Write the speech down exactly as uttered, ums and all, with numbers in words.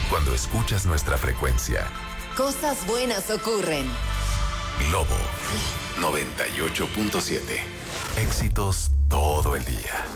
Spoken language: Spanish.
cuando escuchas nuestra frecuencia. Cosas buenas ocurren. Globo noventa y ocho punto siete. Éxitos todo el día.